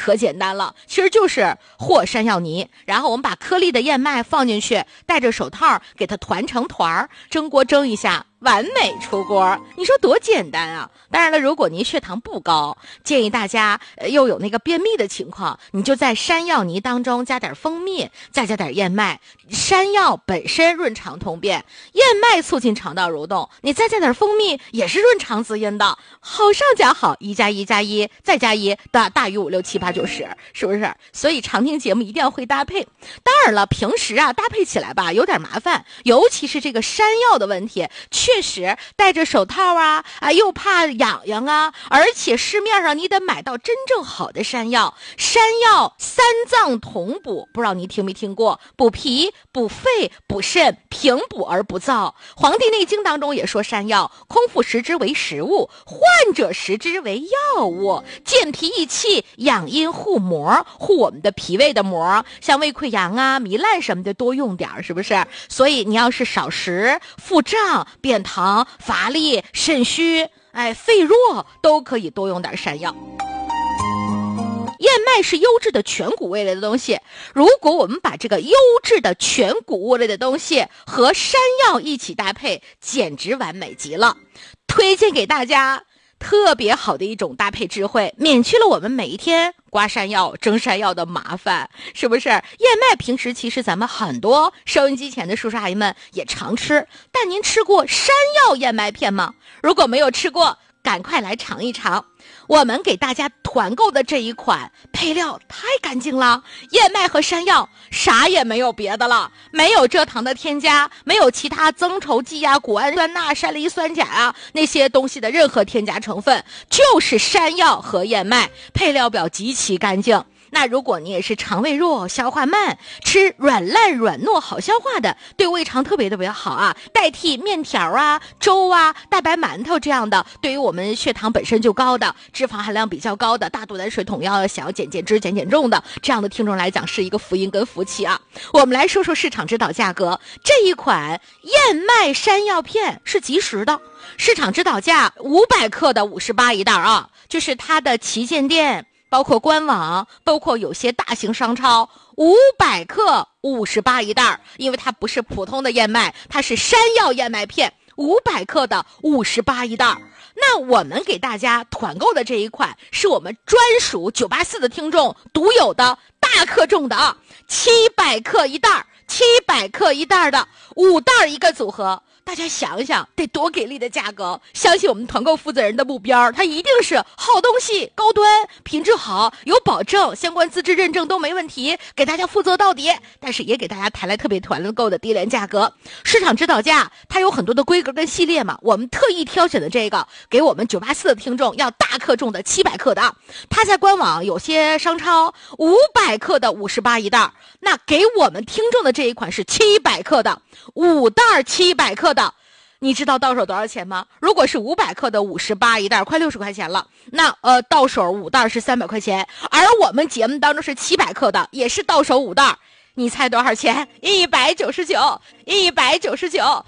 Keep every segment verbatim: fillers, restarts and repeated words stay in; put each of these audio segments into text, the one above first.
可简单了，其实就是和山药泥，然后我们把颗粒的燕麦放进去，戴着手套给它团成团儿，蒸锅蒸一下，完美出锅。你说多简单啊！当然了，如果您血糖不高，建议大家、呃、又有那个便秘的情况，你就在山药泥当中加点蜂蜜，再加点燕麦。山药本身润肠通便，燕麦促进肠道蠕动，你再加点蜂蜜也是润肠滋阴的，好上加好，一加一加一再加一大大于五六七八九十，是不是？所以常听节目一定要会搭配。当然了，平时啊搭配起来吧有点麻烦，尤其是这个山药的问题，确实戴着手套啊啊又怕痒痒啊，而且市面上你得买到真正好的山药。山药三脏同补，不知道你听没听过？补脾、补肺、补肾，平补而不燥。黄帝内经当中也说山药空腹食之为食物，患者食之为药物，健脾益气，养阴护膜，护我们的脾胃的膜，像胃溃疡啊、糜烂什么的多用点，是不是？所以你要是少食、腹胀、便溏、乏力、肾虚，哎，肺弱，都可以多用点山药。燕麦是优质的全谷物类的东西，如果我们把这个优质的全谷物类的东西和山药一起搭配，简直完美极了。推荐给大家特别好的一种搭配智慧，免去了我们每一天刮山药、蒸山药的麻烦，是不是？燕麦平时其实咱们很多收音机前的叔叔阿姨们也常吃，但您吃过山药燕麦片吗？如果没有吃过，赶快来尝一尝。我们给大家团购的这一款配料太干净了，燕麦和山药啥也没有别的了，没有蔗糖的添加，没有其他增稠剂啊、谷氨酸钠、山梨酸钾啊那些东西的任何添加成分，就是山药和燕麦，配料表极其干净。那如果你也是肠胃弱、消化慢，吃软烂软糯好消化的，对胃肠特别特别好啊，代替面条啊、粥啊、大白馒头这样的，对于我们血糖本身就高的、脂肪含量比较高的、大肚腩水桶腰想要减减脂、减减重的这样的听众来讲，是一个福音跟福气啊。我们来说说市场指导价格，这一款燕麦山药片是即食的，市场指导价五百克的五十八一袋啊，就是它的旗舰店，包括官网，包括有些大型商超，五百克五十八一袋，因为它不是普通的燕麦，它是山药燕麦片，五百克的五十八一袋。那我们给大家团购的这一款是我们专属九八四的听众独有的大克重的啊，七百克一袋，七百克一袋的五袋一个组合。大家想一想，得多给力的价格！相信我们团购负责人的目标，它一定是好东西、高端、品质好、有保证，相关资质认证都没问题，给大家负责到底。但是也给大家抬来特别团购的低廉价格，市场指导价它有很多的规格跟系列嘛，我们特意挑选的这个，给我们九八四的听众要大克重的七百克的，它在官网有些商超五百克的五十八一袋，那给我们听众的这一款是七百克的五袋七百克的，你知道到手多少钱吗？如果是五百克的五十八一袋，快六十块钱了。那呃，到手五袋是三百块钱，而我们节目当中是七百克的，也是到手五袋，你猜多少钱？一百九十九，一百九十九。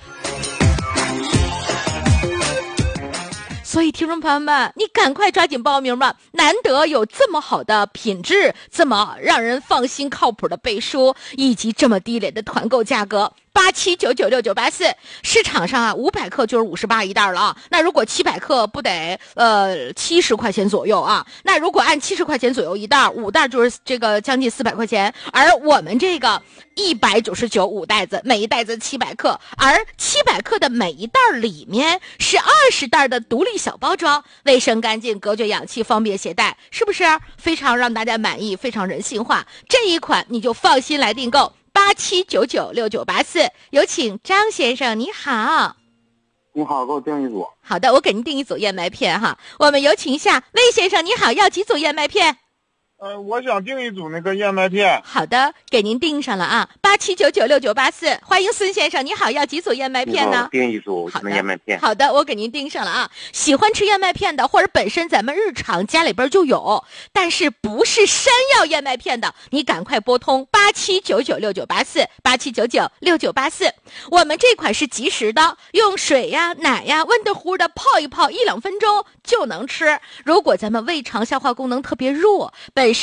所以听众朋友们，你赶快抓紧报名吧，难得有这么好的品质，这么让人放心靠谱的背书，以及这么低廉的团购价格。八七九九六九八四，市场上啊，五百克就是五十八一袋了啊。那如果七百克不得呃七十块钱左右啊？那如果按七十块钱左右一袋，五袋就是这个将近四百块钱。而我们这个一百九十九五袋子，每一袋子七百克，而七百克的每一袋里面是二十袋的独立小包装，卫生干净、隔绝氧气、方便携带，是不是非常让大家满意，非常人性化？这一款你就放心来订购。八七九九六九八四，有请张先生，你好。 你好，给我订一组。 好的，我给您订一组燕麦片哈。我们有请一下魏先生，你好，要几组燕麦片？ 呃，我想订一组那个燕麦片。 好的，给您订上了啊。八七九九六九八四，欢迎孙先生，你好，要几组燕麦片呢？ 订一组燕麦片。 好的，我给您订上了啊。喜欢吃燕麦片的，或者本身咱们日常家里边就有，但是不是山药燕麦片的，你赶快拨通八七九九六九八四，八七九九六九八四。我们这款是即食的，用水呀、奶呀，温的乎的泡一泡，一两分钟就能吃。如果咱们胃肠消化功能特别弱，本